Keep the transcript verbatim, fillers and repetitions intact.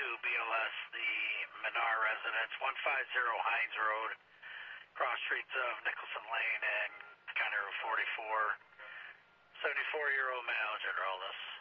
two B L S, the Menard residence, one fifty Hines Road, cross streets of Nicholson Lane and County Road forty-four. seventy-four-year-old male, general illness.